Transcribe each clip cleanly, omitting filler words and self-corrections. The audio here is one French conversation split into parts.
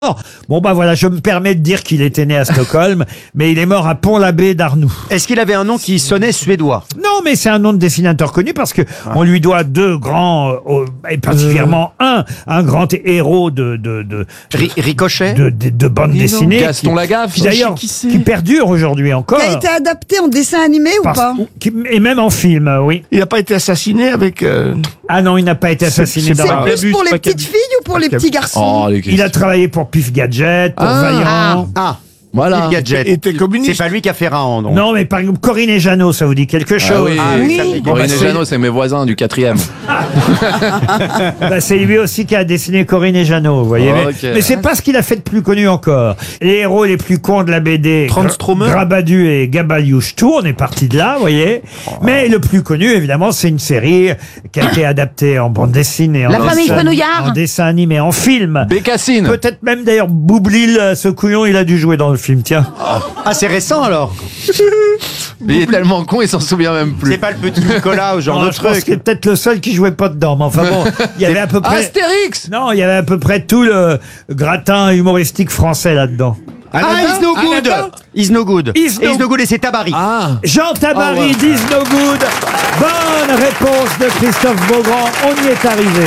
Bon bah voilà, je me permets de dire qu'il était né à Stockholm, mais il est mort à Pont-l'Abbé d'Arnoux. Est-ce qu'il avait un nom qui sonnait suédois? Non, mais c'est un nom de dessinateur connu parce que on lui doit deux grands, et particulièrement un grand héros de Ricochet bande dessinée. Gaston Lagaffe. Qui d'ailleurs, qui perdure aujourd'hui encore. Qui a été adapté en dessin animé ou pas? Et même en film, oui. Il n'a pas été assassiné avec... Ah non, il n'a pas été assassiné dans C'est plus pour les petites filles ou pour les petits garçons? Oh, les Il a travaillé pour Pif Gadget, pour Vaillant. Voilà. Il était communiste. C'est pas lui qui a fait Raon, donc. Non, mais par exemple, Corinne et Jeannot, ça vous dit quelque chose? oui. Corinne et Jeannot, c'est mes voisins du 4e. Bah, c'est lui aussi qui a dessiné Corinne et Jeannot, vous voyez. Oh, ok. Mais c'est pas ce qu'il a fait de plus connu encore. Les héros les plus cons de la BD, Tranströmer. Grabadu et Gabaliouche-Tout, on est parti de là, vous voyez. Mais le plus connu, évidemment, c'est une série qui a été adaptée en bande dessinée, La famille Fenouillard. en dessin animé, en film. Bécassine. Peut-être même d'ailleurs Boublil, ce couillon, il a dû jouer dans le film, tiens. Ah, c'est récent alors. Mais il est tellement con, il s'en souvient même plus. C'est pas le petit Nicolas ou genre Non, de je pense truc. qu'il est peut-être le seul qui jouait pas dedans, mais enfin bon, il y avait à peu près... Astérix. Non, il y avait à peu près tout le gratin humoristique français là-dedans. He's no good. He's no good. He's no- He's no good et c'est Tabary. Jean Tabary, d'Is No Good. Bonne réponse de Christophe Beaugrand. On y est arrivé.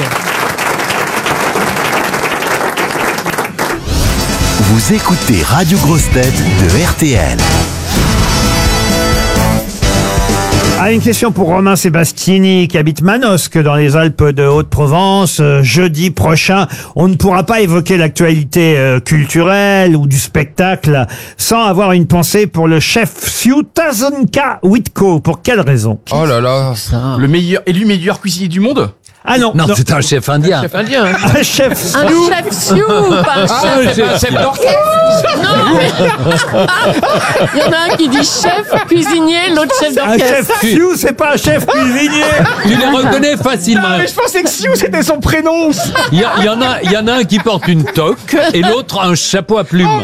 Vous écoutez Radio Grosse Tête de RTL. Ah, une question pour Romain Sébastini qui habite Manosque dans les Alpes de Haute-Provence. Jeudi prochain, on ne pourra pas évoquer l'actualité culturelle ou du spectacle sans avoir une pensée pour le chef Siu Tazonka Witko. Pour quelle raison? Oh là là, le meilleur cuisinier du monde. Ah non, Non, c'est un chef indien. Chef indien. Hein. un chef Un chef Sioux, pas un chef. C'est un chef d'orchestre. Non, mais... Il y en a un qui dit chef cuisinier, l'autre chef Un chef d'orchestre. Siu, c'est pas un chef cuisinier. Tu les reconnais facilement. Mais je pensais que Sioux c'était son prénom. Il y en a un qui porte une toque et l'autre un chapeau à plumes.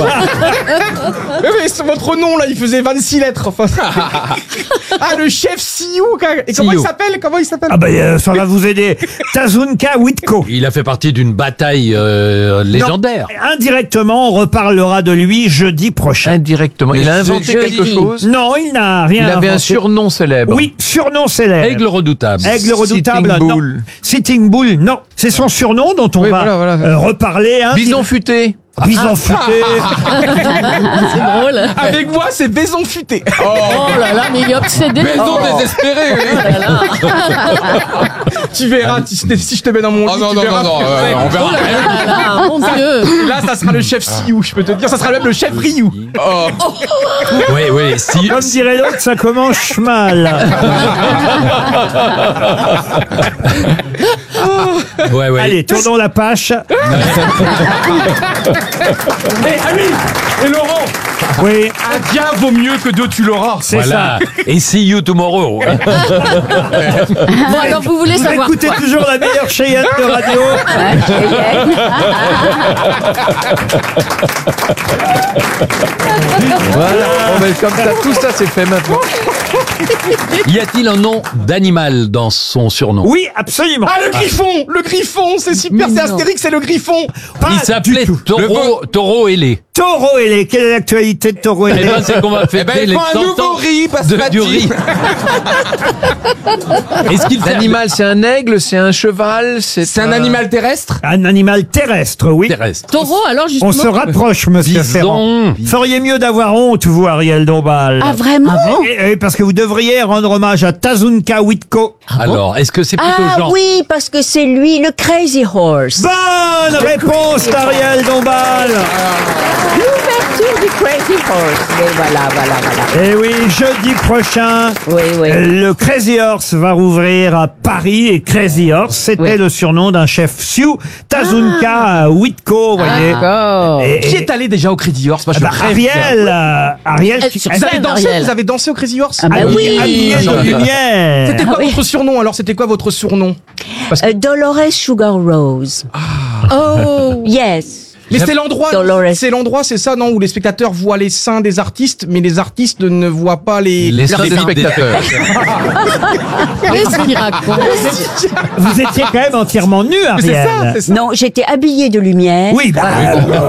Mais c'est votre nom là, il faisait 26 lettres. Enfin. Ah, le chef Sioux. Et comment il Sioux. s'appelle? Ah ben ça va vous aider. Tazunka Witko. Il a fait partie d'une bataille légendaire. Non, indirectement, on reparlera de lui jeudi prochain. Indirectement. Il a inventé quelque chose. Non, il n'a rien Il avait un inventé. surnom célèbre. Oui, surnom célèbre. Aigle redoutable. Aigle redoutable, Sitting non. Bull. Sitting Bull, non. C'est son surnom dont on Oui, va voilà. reparler. Hein, Bison futé. Bison futé. C'est drôle. Avec moi, c'est Baison futé. Oh là là, mais il est obsédé. Baison désespéré. Oh là là. Tu verras si je te mets dans mon lit. non, tu non, verras. non, on verra. Oh là là, mon Dieu. Là, ça sera le chef Sioux, je peux te dire. Ça sera même le chef Ryu. Oui, si. Comme dirait l'autre, ça commence mal. Ouais. Allez, tournons la page. Et Ami et Laurent, Oui, un bien vaut mieux que deux, tu l'auras. c'est Voilà. Et see you tomorrow. Bon, alors vous voulez ça. Vous savoir écoutez quoi? toujours la meilleure Cheyenne de radio. Voilà. Bon, mais comme ça, tout ça c'est fait maintenant. Y a-t-il un nom d'animal dans son surnom? Oui, absolument. Ah, le griffon, c'est super, c'est Astérix, c'est le griffon. Pas Il du s'appelait tout. Taureau ailé. Taureau ailé. Quelle est l'actualité de Taureau Eh ailé? ben, c'est qu'on va fêter les 100 ans riz, du riz. Est-ce qu'il L'animal, c'est un aigle, c'est un cheval, C'est un animal terrestre. Un animal terrestre, oui. terrestre? Taureau, alors justement. On se rapproche, monsieur Ferrand. Feriez mieux d'avoir honte, vous, Ariel Dombal. Ah, vraiment? Parce que vous devriez rendre hommage à Tazunka Witko. Alors, est-ce que c'est plutôt Ah genre... oui, parce que c'est lui, le Crazy Horse. Bonne réponse d'Ariel Dombal. L'ouverture du Crazy Horse. Mais voilà. Et oui, jeudi prochain, Oui. le Crazy Horse va rouvrir à Paris. Et Crazy Horse, c'était le surnom d'un chef Sioux, Tazunka Witko, vous voyez. D'accord. Et- Qui est allé déjà au Crazy Horse? Moi, je bah, rêve. Ariel qui... Sur Vous avez scène, dansé, Ariel. vous avez dansé au Crazy Horse? Ah bah oui. habillé de lumière. C'était quoi Ah oui. votre surnom alors? C'était quoi votre surnom? Dolores Sugar Rose. Oh. Yes. Mais c'est l'endroit, Dolores. c'est ça, non, où les spectateurs voient les seins des artistes, mais les artistes ne voient pas les seins des spectateurs. Qu'est-ce qu'il raconte? Vous étiez quand même entièrement nu, Ariel. C'est ça. Non, j'étais habillée de lumière. Oui, bah,